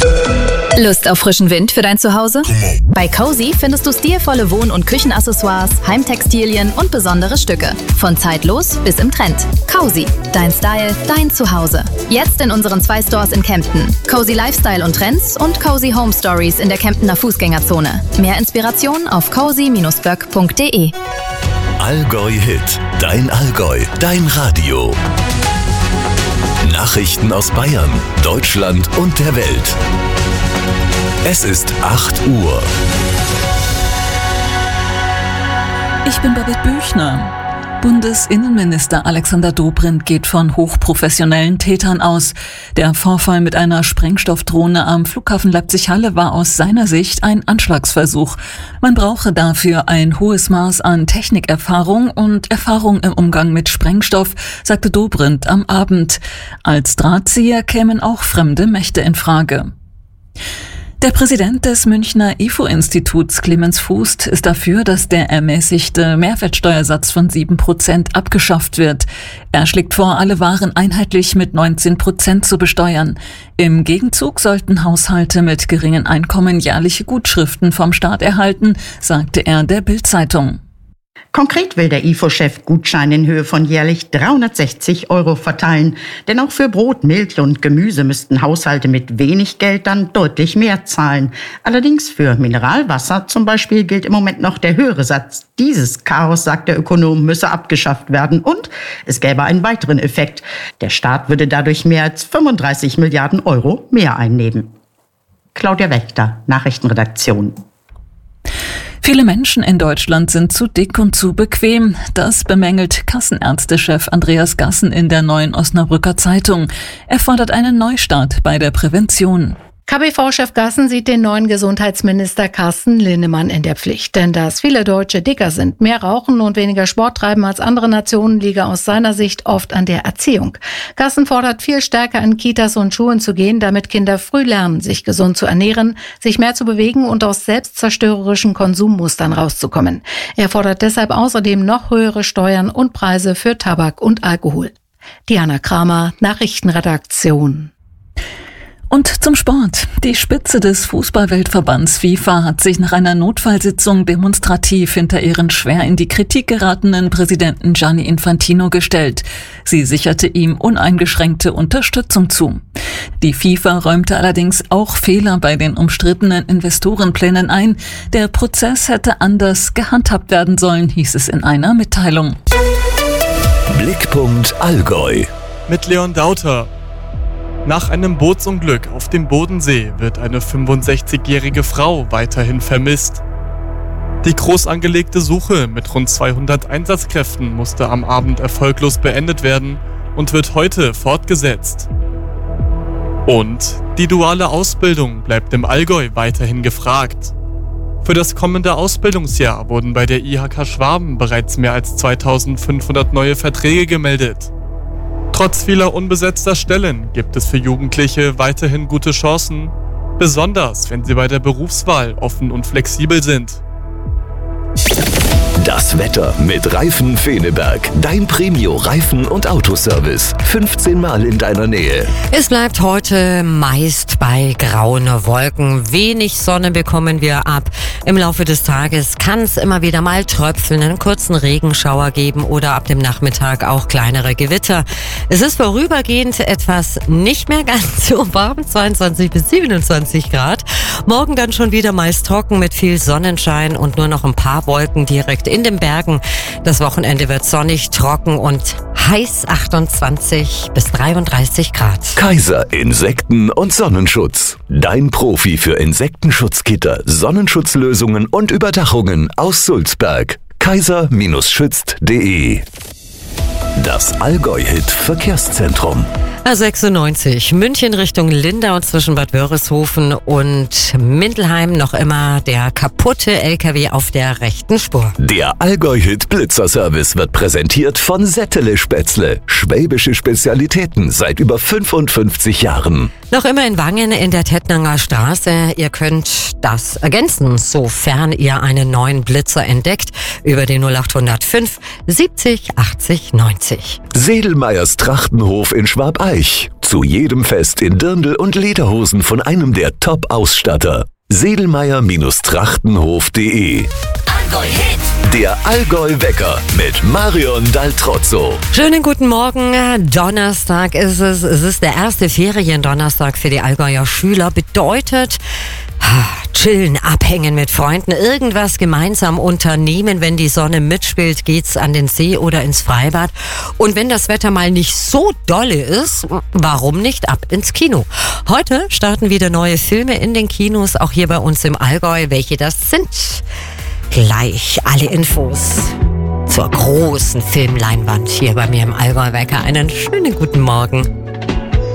Lust auf frischen Wind für dein Zuhause? Bei Cozy findest du stilvolle Wohn- und Küchenaccessoires, Heimtextilien und besondere Stücke. Von zeitlos bis im Trend. Cozy, dein Style, dein Zuhause. Jetzt in unseren 2 Stores in Kempten. Cozy Lifestyle und Trends und Cozy Home Stories in der Kemptener Fußgängerzone. Mehr Inspiration auf cozy-böck.de. Allgäu Hit, dein Allgäu, dein Radio. Nachrichten aus Bayern, Deutschland und der Welt. Es ist 8 Uhr. Ich bin Babette Büchner. Bundesinnenminister Alexander Dobrindt geht von hochprofessionellen Tätern aus. Der Vorfall mit einer Sprengstoffdrohne am Flughafen Leipzig-Halle war aus seiner Sicht ein Anschlagsversuch. Man brauche dafür ein hohes Maß an Technikerfahrung und Erfahrung im Umgang mit Sprengstoff, sagte Dobrindt am Abend. Als Drahtzieher kämen auch fremde Mächte in Frage. Der Präsident des Münchner IFO-Instituts, Clemens Fußt, ist dafür, dass der ermäßigte Mehrwertsteuersatz von 7% abgeschafft wird. Er schlägt vor, alle Waren einheitlich mit 19% zu besteuern. Im Gegenzug sollten Haushalte mit geringen Einkommen jährliche Gutschriften vom Staat erhalten, sagte er der Bild-Zeitung. Konkret will der IFO-Chef Gutscheine in Höhe von jährlich 360 € verteilen. Denn auch für Brot, Milch und Gemüse müssten Haushalte mit wenig Geld dann deutlich mehr zahlen. Allerdings für Mineralwasser zum Beispiel gilt im Moment noch der höhere Satz. Dieses Chaos, sagt der Ökonom, müsse abgeschafft werden. Und es gäbe einen weiteren Effekt. Der Staat würde dadurch mehr als 35 Milliarden € mehr einnehmen. Claudia Wächter, Nachrichtenredaktion. Viele Menschen in Deutschland sind zu dick und zu bequem. Das bemängelt Kassenärztechef Andreas Gassen in der Neuen Osnabrücker Zeitung. Er fordert einen Neustart bei der Prävention. KBV-Chef Gassen sieht den neuen Gesundheitsminister Carsten Linnemann in der Pflicht. Denn dass viele Deutsche dicker sind, mehr rauchen und weniger Sport treiben als andere Nationen, liege aus seiner Sicht oft an der Erziehung. Gassen fordert, viel stärker in Kitas und Schulen zu gehen, damit Kinder früh lernen, sich gesund zu ernähren, sich mehr zu bewegen und aus selbstzerstörerischen Konsummustern rauszukommen. Er fordert deshalb außerdem noch höhere Steuern und Preise für Tabak und Alkohol. Diana Kramer, Nachrichtenredaktion. Und zum Sport. Die Spitze des Fußballweltverbands FIFA hat sich nach einer Notfallsitzung demonstrativ hinter ihren schwer in die Kritik geratenen Präsidenten Gianni Infantino gestellt. Sie sicherte ihm uneingeschränkte Unterstützung zu. Die FIFA räumte allerdings auch Fehler bei den umstrittenen Investorenplänen ein. Der Prozess hätte anders gehandhabt werden sollen, hieß es in einer Mitteilung. Blickpunkt Allgäu. Mit Leon Dauter. Nach einem Bootsunglück auf dem Bodensee wird eine 65-jährige Frau weiterhin vermisst. Die groß angelegte Suche mit rund 200 Einsatzkräften musste am Abend erfolglos beendet werden und wird heute fortgesetzt. Und die duale Ausbildung bleibt im Allgäu weiterhin gefragt. Für das kommende Ausbildungsjahr wurden bei der IHK Schwaben bereits mehr als 2500 neue Verträge gemeldet. Trotz vieler unbesetzter Stellen gibt es für Jugendliche weiterhin gute Chancen, besonders wenn sie bei der Berufswahl offen und flexibel sind. Das Wetter mit Reifen Feneberg. Dein Premio-Reifen- und Autoservice. 15 Mal in deiner Nähe. Es bleibt heute meist bei grauen Wolken. Wenig Sonne bekommen wir ab. Im Laufe des Tages kann es immer wieder mal tröpfeln, einen kurzen Regenschauer geben oder ab dem Nachmittag auch kleinere Gewitter. Es ist vorübergehend etwas nicht mehr ganz so warm, 22 bis 27 Grad. Morgen dann schon wieder meist trocken mit viel Sonnenschein und nur noch ein paar Wolken direkt in den Bergen. Das Wochenende wird sonnig, trocken und heiß, 28 bis 33 Grad. Kaiser Insekten- und Sonnenschutz. Dein Profi für Insektenschutzgitter, Sonnenschutzlösungen und Überdachungen aus Sulzberg. kaiser-schützt.de. Das Allgäu-Hit-Verkehrszentrum. A96, München Richtung Lindau zwischen Bad Wörishofen und Mindelheim noch immer der kaputte LKW auf der rechten Spur. Der Allgäu-Hit-Blitzerservice wird präsentiert von Settele Spätzle. Schwäbische Spezialitäten seit über 55 Jahren. Noch immer in Wangen in der Tettnanger Straße. Ihr könnt das ergänzen, sofern ihr einen neuen Blitzer entdeckt, über den 0805 70 80 90. Sedelmeyers Trachtenhof in Schwabeich. Zu jedem Fest in Dirndl und Lederhosen von einem der Top-Ausstatter. Sedelmeier-Trachtenhof.de. Der Allgäu-Wecker mit Marion Daltrozzo. Schönen guten Morgen. Donnerstag ist es. Es ist der erste Feriendonnerstag für die Allgäuer Schüler. Bedeutet, chillen, abhängen mit Freunden, irgendwas gemeinsam unternehmen. Wenn die Sonne mitspielt, geht's an den See oder ins Freibad. Und wenn das Wetter mal nicht so dolle ist, warum nicht ab ins Kino? Heute starten wieder neue Filme in den Kinos, auch hier bei uns im Allgäu. Welche das sind? Gleich alle Infos zur großen Filmleinwand hier bei mir im Allgäu-Wecker. Einen schönen guten Morgen.